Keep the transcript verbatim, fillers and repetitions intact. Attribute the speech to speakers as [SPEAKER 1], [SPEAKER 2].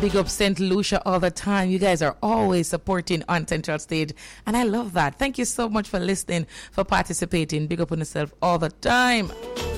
[SPEAKER 1] Big up Saint Lucia all the time. You guys are always supporting on Central Stage, and I love that. Thank you so much for listening, for participating. Big up on yourself all the time.